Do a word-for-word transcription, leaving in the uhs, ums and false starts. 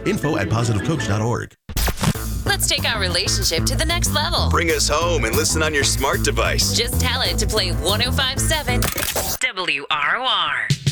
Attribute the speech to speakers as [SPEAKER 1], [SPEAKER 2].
[SPEAKER 1] Info at positive coach dot org.
[SPEAKER 2] Let's take our relationship to the next level.
[SPEAKER 3] Bring us home and listen on your smart device.
[SPEAKER 2] Just tell it to play one oh five point seven W R O R.